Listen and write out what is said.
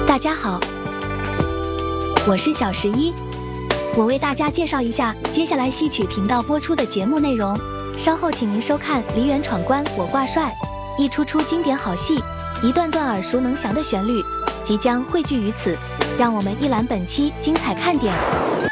大家好，我是小11，我为大家介绍一下接下来戏曲频道播出的节目内容。稍后请您收看《梨园闯关我挂帅》，一出出经典好戏，一段段耳熟能详的旋律，即将汇聚于此，让我们一览本期精彩看点。